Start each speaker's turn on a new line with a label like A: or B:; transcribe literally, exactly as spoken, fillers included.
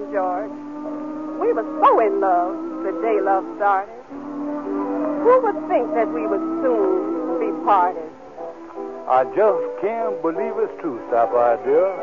A: George. We were so in love the day love started. Who would think that we would soon be parted?
B: I just can't believe it's true, Sapphire dear.